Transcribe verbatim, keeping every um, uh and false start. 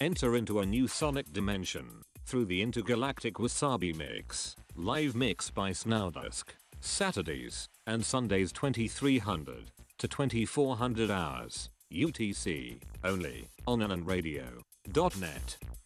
Enter into a new sonic dimension through the intergalactic Wasabi Mix. Live mix by Snowdusk. Saturdays and Sundays twenty-three hundred to twenty-four hundred hours U T C only on anand radio dot net.